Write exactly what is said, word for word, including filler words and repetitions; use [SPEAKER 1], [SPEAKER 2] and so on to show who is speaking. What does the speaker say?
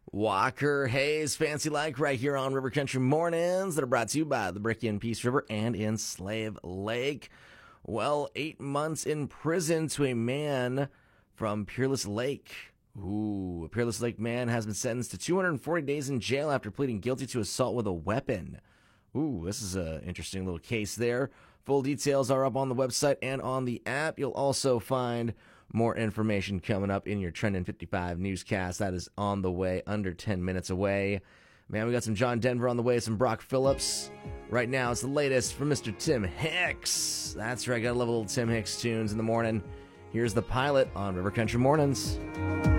[SPEAKER 1] Walker Hayes, Fancy Like, right here on River Country Mornings that are brought to you by the Brick in Peace River and in Slave Lake. Well, eight months in prison to a man from Peerless Lake. Ooh, a Peerless Lake man has been sentenced to two hundred forty days in jail after pleading guilty to assault with a weapon. Ooh, this is an interesting little case there. Full details are up on the website and on the app. You'll also find more information coming up in your Trending fifty-five newscast. That is on the way, under ten minutes away. Man, we got some John Denver on the way, some Brock Phillips. Right now, it's the latest from Mister Tim Hicks. That's right, gotta love a little Tim Hicks tunes in the morning. Here's the pilot on River Country Mornings.